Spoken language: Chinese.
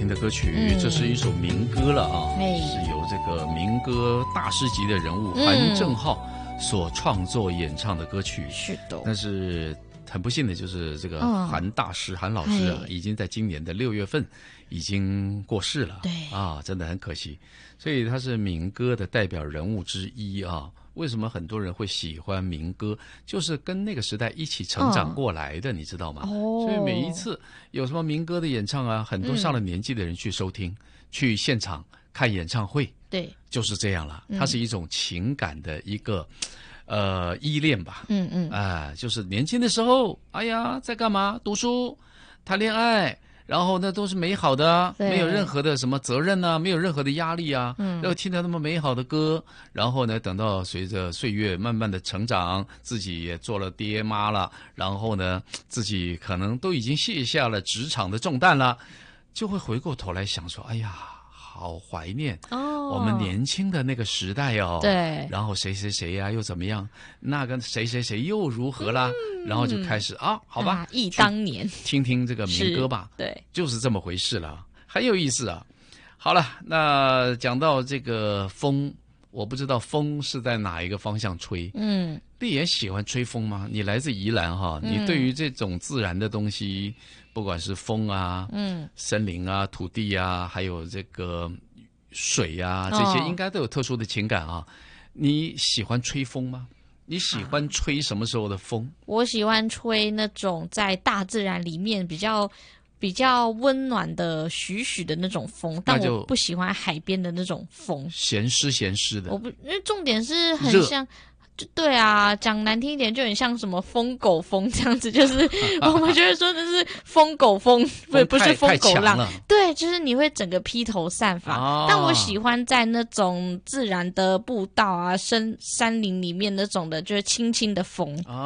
听的歌曲，这是一首民歌了啊，是由这个民歌大师级的人物韩正浩所创作演唱的歌曲。 是的， 但是很不幸的就是这个韩大师、韩老师啊，已经在今年的6月份已经过世了。 对啊，真的很可惜。所以他是民歌的代表人物之一啊。为什么很多人会喜欢民歌？就是跟那个时代一起成长过来的，你知道吗？所以每一次有什么民歌的演唱啊，很多上了年纪的人去收听，去现场看演唱会， 对， 就是这样了。它是一种情感的一个依恋吧。就是年轻的时候，哎呀，在干嘛？读书、谈恋爱。然后呢，都是美好的，没有任何的什么责任啊，没有任何的压力啊。然后听到那么美好的歌，然后呢，等到随着岁月慢慢的成长，自己也做了爹妈了，然后呢，自己可能都已经卸下了职场的重担了，就会回过头来想说，哎呀，好怀念我们年轻的那个时代哦。 对， 然后谁谁谁呀又怎么样？那个谁谁谁又如何啦？然后就开始好吧， 忆当年， 听听这个民歌吧。 对，就是这么回事了，很有意思啊。好了，那讲到这个风，我不知道风是在哪一个方向吹。你也喜欢吹风吗？你来自宜兰哈，你对于这种自然的东西，不管是风啊，森林啊、土地啊，还有这个水啊，这些应该都有特殊的情感啊。你喜欢吹风吗？你喜欢吹什么时候的风？ 我喜欢吹那种在大自然里面比较温暖的徐徐的那种风，但我不喜欢海边的那种风， 咸湿的。 因为重点是很像。对啊，讲难听一点就很像什么疯狗风这样子，就是我们觉得说的是疯狗风，不是疯狗浪。对，就是你会整个披头散发。但我喜欢在那种自然的步道啊、山林里面那种的，就是轻轻的风。